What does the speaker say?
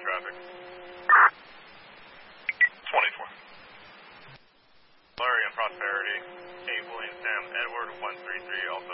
traffic. 24. Larry and Prosperity, 8 William Sam Edward, 133 Alpha